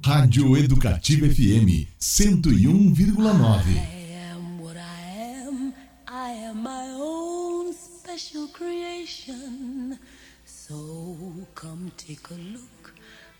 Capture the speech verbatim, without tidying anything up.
Rádio Educativa F M cento e um vírgula nove. I am what I am. I am my own special creation. So come take a look